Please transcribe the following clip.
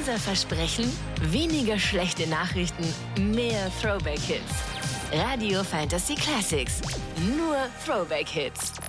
Unser Versprechen: weniger schlechte Nachrichten, mehr Throwback-Hits. Radio Fantasy Classics. Nur Throwback-Hits.